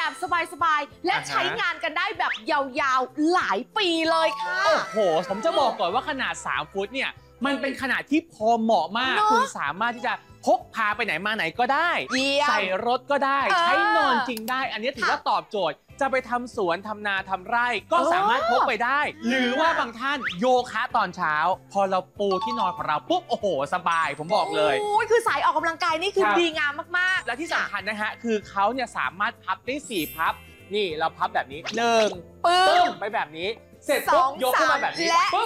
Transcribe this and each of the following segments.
แบบสบายๆและใช้งานกันได้แบบยาวๆหลายปีเลยค่ะโอ้โหผมจะบอกก่อนว่าขนาด3 ฟุตเนี่ยมันเป็นขนาดที่พอเหมาะมากคุณสามารถที่จะพกพาไปไหนมาไหนก็ได้ใส่รถก็ได้ใช้นอนจริงได้อันนี้ถือว่าตอบโจทย์จะไปทำสวนทำนาทำไร่ก็สามารถพกไปได้ หรือว่าบางท่านโยคะตอนเช้าพอเราปูที่นอนของเราปุ๊บโอ้โหสบายผมบอกเลยโอ้ยคือสายออกกำลังกายนี่คือดีงามมากๆและที่สำคัญนะฮะคือเขาเนี่ยสามารถพับได้4 พับนี่เราพับแบบนี้1 ปึ้ตึ้งมไปแบบนี้เสร็จปุ๊บยกขึ้นมาแบบนี้และปุ๊บ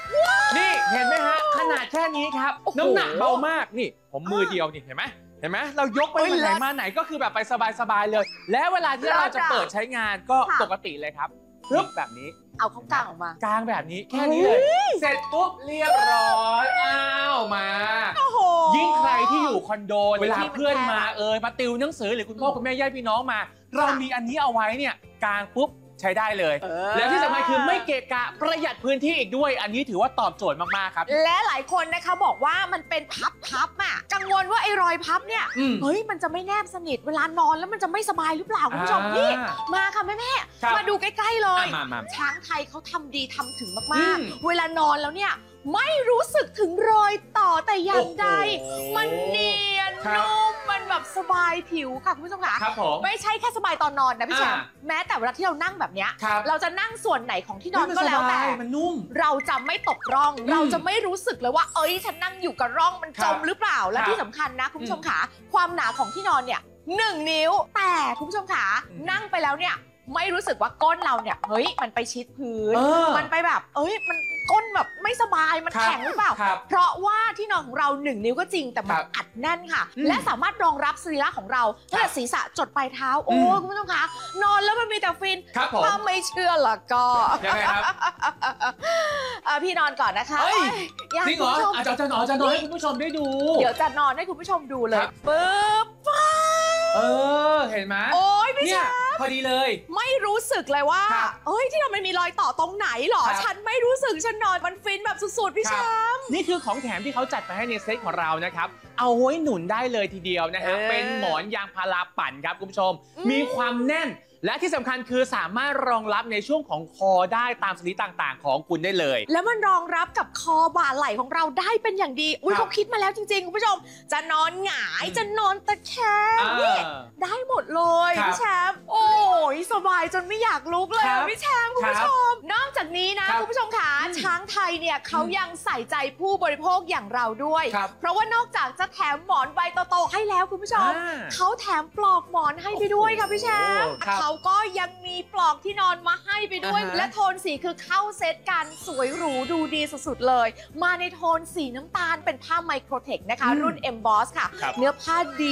4 นี่เห็นไหมฮะขนาดแค่นี้ครับน้ำหนักเบามากนี่ผมมือเดียวนี่เห็นไหมเรายกไปไหนมาไหนก็คือแบบไปสบายๆเลย และเวลาที่เราจะเปิดใช้งานก็ปกติเลยครับปึ๊บแบบนี้เอาเขากางออกมากางแบบนี้แค่นี้เลย เสร็จปุ๊บเรียบร้อยอ้าวมายิ่งใครที่อยู่คอนโดเวลาเพื่อนมามาติวหนังสือหรือคุณพ่อคุณแม่ญาติพี่น้องมาเรามีอันนี้เอาไว้เนี่ยกางปุ๊บใช้ได้เลยแล้วที่สำคัญคือไม่เกะกะประหยัดพื้นที่อีกด้วยอันนี้ถือว่าตอบโจทย์มากๆครับและหลายคนนะคะบอกว่ามันเป็นพับอ่ะกังวลว่าไอ้รอยพับเนี่ยเฮ้ยมันจะไม่แนบสนิทเวลานอนแล้วมันจะไม่สบายหรือเปล่าคุณผู้ชมนี่มาค่ะแม่มาดูใกล้ๆเลยช้างไทยเขาทำดีทำถึงมากๆเวลานอนแล้วเนี่ยไม่รู้สึกถึงรอยต่อแต่อย่างใดมันเนียนนุ่มมันแบบสบายผิวค่ะคุณผู้ชมค่ะไม่ใช่แค่สบายตอนนอนนะพี่แชมป์แม้แต่เวลาที่เรานั่งแบบเนี้ยเราจะนั่งส่วนไหนของที่นอนก็แล้วแต่มันนุ่มเราจะไม่ตกร่องเราจะไม่รู้สึกเลยว่าเอ้ยฉันนั่งอยู่กับร่องมันจมหรือเปล่าและที่สำคัญนะคุณผู้ชมค่ะความหนาของที่นอนเนี่ย1 นิ้วแต่คุณผู้ชมค่ะนั่งไปแล้วเนี่ยไม่รู้สึกว่าก้นเราเนี่ยเฮ้ยมันไปชิดพื้นมันไปแบบมันก้นแบบไม่สบายมันแข็งหรือเปล่าเพราะว่าที่นอนของเรา1 นิ้วก็จริงแต่มันอัดแน่นค่ะและสามารถรองรับสรีระของเราตั้งแต่ศีรษะจดปลายเท้าโอ้คุณผู้ชมคะนอนแล้วมันมีแต่ฟินถ้าไม่เชื่อละก็ยังไงครับพี่นอนก่อนนะคะจริงเหรอจะนอนให้คุณผู้ชมได้ดูเดี๋ยวจะนอนให้คุณผู้ชมดูเลยปึ๊บเห็นไหมโอ้ยพี่แชมป์พอดีเลยไม่รู้สึกเลยว่าเอ้ยที่นอนมันมีรอยต่อตรงไหนหรอฉันไม่รู้สึกฉันนอนมันฟินแบบสุดๆพี่แชมป์นี่คือของแถมที่เขาจัดไปให้ในเซตของเรานะครับเอาไว้หนุนได้เลยทีเดียวนะฮะเป็นหมอนยางพาราปั่นครับคุณผู้ชมมีความแน่นและที่สำคัญคือสามารถรองรับในช่วงของคอได้ตามสรีต่างๆของคุณได้เลยแล้วมันรองรับกับคอบ่าไหล่ของเราได้เป็นอย่างดีอุ้ยเขาคิดมาแล้วจริงๆคุณผู้ชมจะนอนหงายจะนอนตะแคงนี่ได้หมดเลยพี่แชมป์โอ้ยสบายจนไม่อยากลุกเลยพี่แชมป์คุณผู้ชมนอกจากนี้นะคุณผู้ชมค่ะช้างไทยเนี่ยเขายังใส่ใจผู้บริโภคอย่างเราด้วยเพราะว่านอกจากจะแถมหมอนใบโตๆให้แล้วคุณผู้ชมเขาแถมปลอกหมอนให้ไปด้วยค่ะพี่แชมป์เขาก็ยังมีปลอกที่นอนมาให้ไปด้วยและโทนสีคือเข้าเซตกันสวยหรูดูดีสุดๆเลยมาในโทนสีน้ำตาลเป็นผ้าไมโครเทคนะคะรุ่น Emboss ค่ะเนื้อผ้าดี